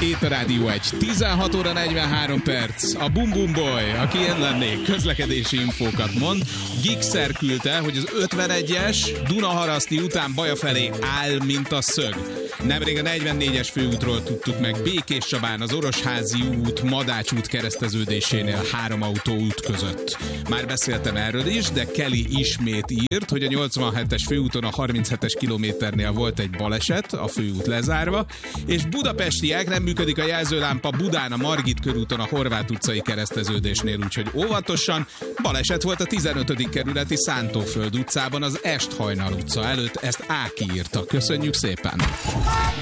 Itt a Rádió 1, 16 óra 43 perc. A Bum Bum Boy, aki én lennék, közlekedési infókat mond. Gixer küldte, hogy az 51-es Dunaharaszti után Baja felé áll, mint a szög. Nemrég a 44-es főútról tudtuk meg Békés Csabán az Orosházi út, Madács út kereszteződésénél 3 autóút között. Már beszéltem erről is, de Kelly ismét írt, hogy a 87-es főúton a 37-es kilométernél volt egy baleset, a főút lezárva, és budapestiek, nem működik a jelzőlámpa Budán a Margit körúton a Horváth utcai kereszteződésnél, úgyhogy óvatosan. Baleset volt a 15. kerületi Szántóföld utcában az Est-Hajnal utca előtt, ezt Áki írta. Köszönjük szépen!